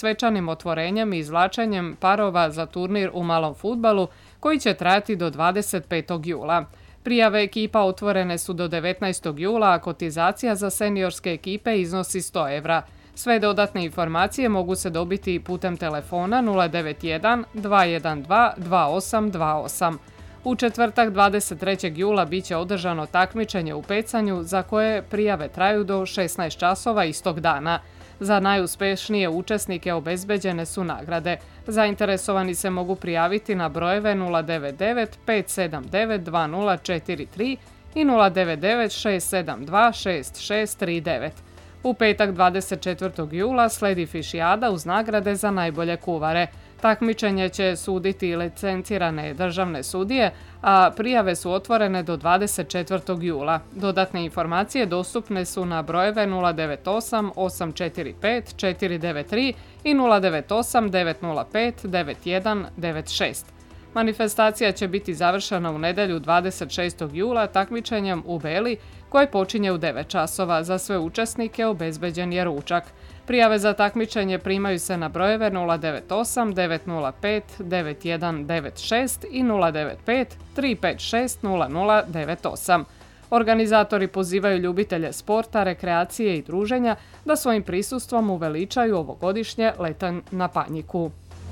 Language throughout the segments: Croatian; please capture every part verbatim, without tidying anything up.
svečanim otvorenjem i izvlačenjem parova za turnir u malom fudbalu koji će trajati do dvadeset petog jula. Prijave ekipa otvorene su do devetnaestog jula, a kotizacija za seniorske ekipe iznosi sto evra. Sve dodatne informacije mogu se dobiti putem telefona nula devet jedan dva jedan dva dva osam dva osam. U četvrtak dvadeset trećeg jula bit će održano takmičenje u pecanju za koje prijave traju do šesnaest časova istog dana. Za najuspješnije učesnike obezbeđene su nagrade. Zainteresovani se mogu prijaviti na brojeve nula devet devet pet sedam devet dva nula četiri tri i nula devet devet šest sedam dva šest šest tri devet. U petak dvadeset četvrtog jula sledi fišijada uz nagrade za najbolje kuvare. Takmičenje će suditi licencirane državne sudije, a prijave su otvorene do dvadeset četvrtog jula. Dodatne informacije dostupne su na brojeve nula devet osam osam četiri pet četiri devet tri i nula devet osam devet nula pet devet jedan devet šest. Manifestacija će biti završena u nedjelju dvadeset šestog jula takmičenjem u Beli koje počinje u devet časova. Za sve učesnike obezbeđen je ručak. Prijave za takmičenje primaju se na brojeve nula devet osam devet nula pet devet jedan devet šest i nula devet pet tri pet šest nula nula devet osam. Organizatori pozivaju ljubitelje sporta, rekreacije i druženja da svojim prisustvom uveličaju ovogodišnje leto na Panjiku.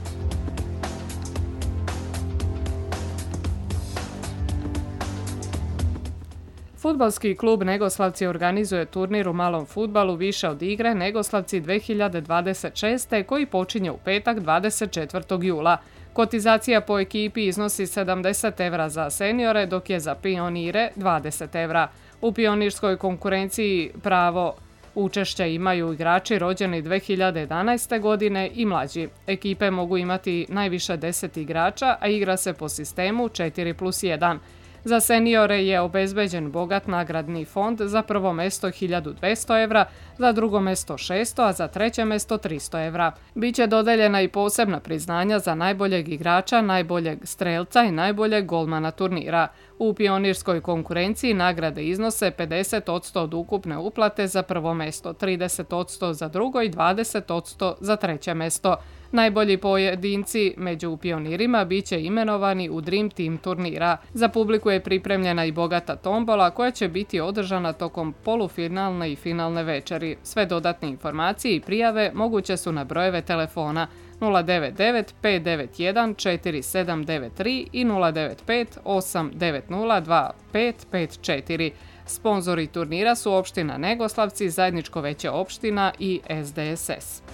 Fudbalski klub Negoslavci organizuje turnir u malom fudbalu više od igre Negoslavci dvije hiljade dvadeset šest. koji počinje u petak dvadeset četvrtog jula. Kotizacija po ekipi iznosi sedamdeset evra za seniore, dok je za pionire dvadeset evra. U pionirskoj konkurenciji pravo učešća imaju igrači rođeni dvije hiljade jedanaeste. godine i mlađi. Ekipe mogu imati najviše deset igrača, a igra se po sistemu četiri plus jedan. Za seniore je obezbeđen bogat nagradni fond, za prvo mjesto hiljadu dvjesto evra, za drugo mjesto šesto, a za treće mjesto tristo evra. Biće dodeljena i posebna priznanja za najboljeg igrača, najboljeg strelca i najboljeg golmana turnira. U pionirskoj konkurenciji nagrade iznose pedeset posto od ukupne uplate za prvo mjesto, trideset posto za drugo i dvadeset posto za treće mjesto. Najbolji pojedinci među pionirima bit će imenovani u Dream Team turnira. Za publiku je pripremljena i bogata tombola koja će biti održana tokom polufinalne i finalne večeri. Sve dodatne informacije i prijave moguće su na brojeve telefona nula devet devet pet devet jedan četiri sedam devet tri i nula devet pet osam devet nula dva pet pet četiri. Sponzori turnira su opština Negoslavci, zajedničko veće opština i S D S S.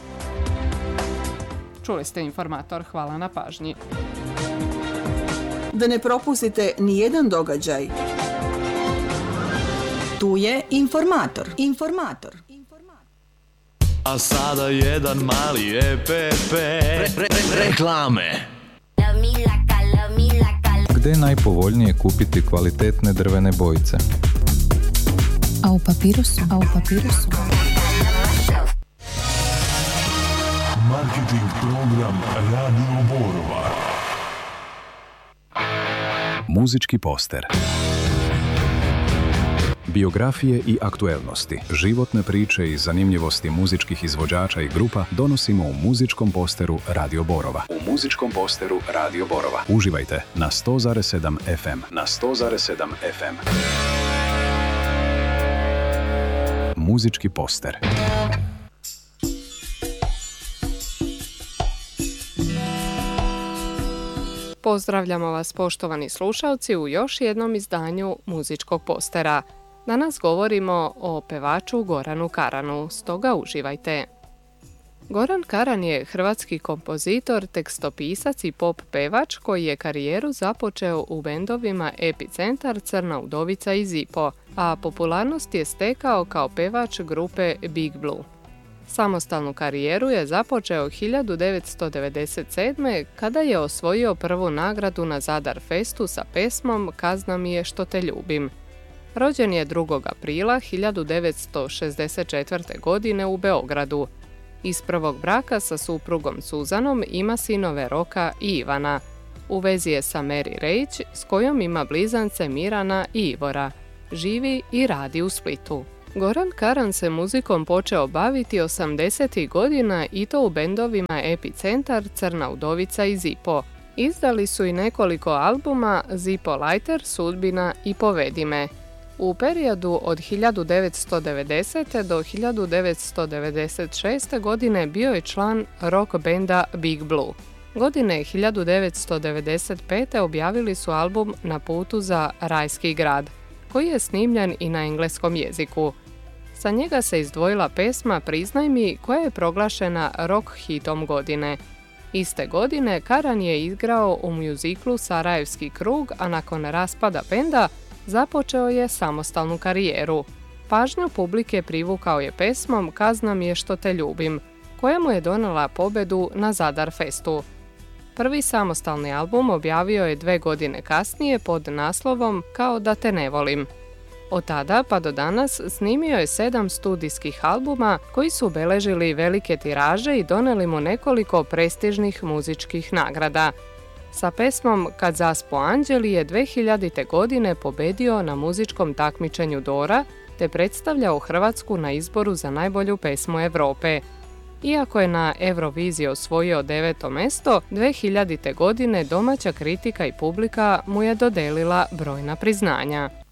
Čuli ste informator, hvala na pažnji. Da ne propustite ni jedan događaj. Tu je informator. Informator. A sada jedan mali E P P. Re, re, re, reklame. Gde je najpovoljnije kupiti kvalitetne drvene bojice? A u Papirusu? A u Papirusu? Marketing program Radio Borova. Muzički poster. Biografije i aktuelnosti, životne priče i zanimljivosti muzičkih izvođača i grupa donosimo u muzičkom posteru Radio Borova. U muzičkom posteru Radio Borova. Uživajte na sto zarez sedam F M. Na sto zarez sedam F M. Muzički poster. Pozdravljamo vas, poštovani slušalci, u još jednom izdanju muzičkog postera. Danas govorimo o pevaču Goranu Karanu, stoga uživajte. Goran Karan je hrvatski kompozitor, tekstopisac i pop pevač koji je karijeru započeo u bendovima Epicentar, Crna udovica i Zipo, a popularnost je stekao kao pevač grupe Big Blue. Samostalnu karijeru je započeo hiljadu devetsto devedeset sedme. kada je osvojio prvu nagradu na Zadar Festu sa pesmom Kazna mi je što te ljubim. Rođen je drugog aprila hiljadu devetsto šezdeset četvrte. godine u Beogradu. Iz prvog braka sa suprugom Suzanom ima sinove Roka i Ivana. U vezi je sa Mary Rejić, s kojom ima blizance Mirana i Ivora. Živi i radi u Splitu. Goran Karan se muzikom počeo baviti osamdesetih godina i to u bendovima Epicentar, Crna udovica i Zipo. Izdali su i nekoliko albuma Zipo Lighter, Sudbina i Povedi me. U periodu od hiljadu devetsto devedesete. do hiljadu devetsto devedeset šeste. godine bio je član rock benda Big Blue. Godine hiljadu devetsto devedeset pete. objavili su album Na putu za rajski grad, koji je snimljen i na engleskom jeziku. Sa njega se izdvojila pesma Priznaj mi, koja je proglašena rock hitom godine. Iste godine Karan je igrao u mjuziklu Sarajevski krug, a nakon raspada benda započeo je samostalnu karijeru. Pažnju publike privukao je pesmom Kazna mi je što te ljubim, koja mu je donela pobedu na Zadar Festu. Prvi samostalni album objavio je dve godine kasnije pod naslovom Kao da te ne volim. Od tada pa do danas snimio je sedam studijskih albuma koji su obeležili velike tiraže i doneli mu nekoliko prestižnih muzičkih nagrada. Sa pesmom Kad zaspu anđeli je dve hiljadite. godine pobedio na muzičkom takmičenju Dora te predstavljao Hrvatsku na izboru za najbolju pesmu Europe. Iako je na Euroviziji osvojio deveto mesto, dve hiljadite. godine domaća kritika i publika mu je dodelila brojna priznanja.